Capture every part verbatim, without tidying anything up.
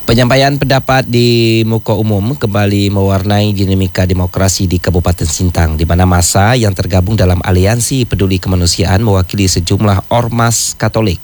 Penyampaian pendapat di muka umum kembali mewarnai dinamika demokrasi di Kabupaten Sintang, di mana massa yang tergabung dalam Aliansi Peduli Kemanusiaan mewakili sejumlah ormas Katolik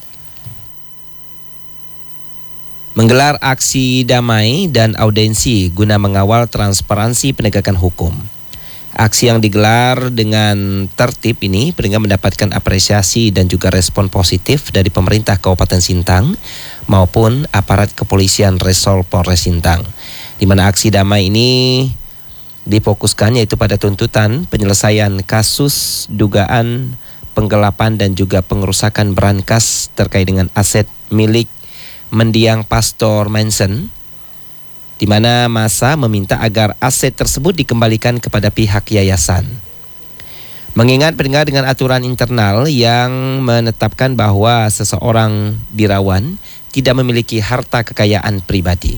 menggelar aksi damai dan audensi guna mengawal transparansi penegakan hukum. Aksi yang digelar dengan tertib ini dengan mendapatkan apresiasi dan juga respon positif dari pemerintah Kabupaten Sintang maupun aparat kepolisian Resor Polres Sintang, di mana aksi damai ini difokuskan yaitu pada tuntutan penyelesaian kasus dugaan penggelapan dan juga pengerusakan berangkas terkait dengan aset milik mendiang Pastor Manson, di mana massa meminta agar aset tersebut dikembalikan kepada pihak yayasan. Mengingat pendengar dengan aturan internal yang menetapkan bahwa seseorang birawan tidak memiliki harta kekayaan pribadi.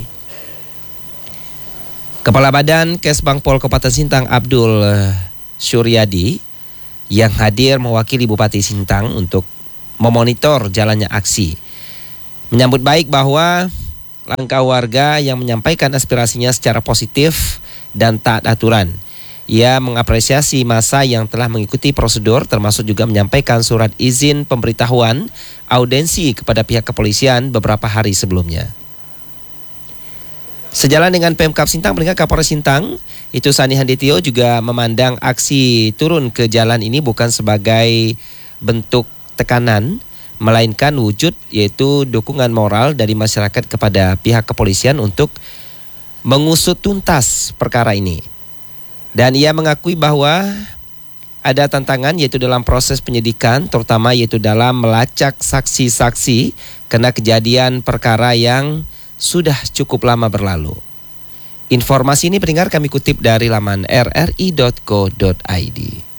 Kepala Badan Kesbangpol Kabupaten Sintang Abdul Suryadi yang hadir mewakili Bupati Sintang untuk memonitor jalannya aksi, menyambut baik bahwa langkah warga yang menyampaikan aspirasinya secara positif dan taat aturan. Ia mengapresiasi massa yang telah mengikuti prosedur, termasuk juga menyampaikan surat izin pemberitahuan audensi kepada pihak kepolisian beberapa hari sebelumnya. Sejalan dengan Pemkab Sintang, pendengar, Kapolres Sintang itu Sani Handitio juga memandang aksi turun ke jalan ini bukan sebagai bentuk tekanan, melainkan wujud yaitu dukungan moral dari masyarakat kepada pihak kepolisian untuk mengusut tuntas perkara ini. Dan ia mengakui bahwa ada tantangan yaitu dalam proses penyidikan, terutama yaitu dalam melacak saksi-saksi karena kejadian perkara yang sudah cukup lama berlalu. Informasi ini pendengar kami kutip dari laman r r i dot co dot i d.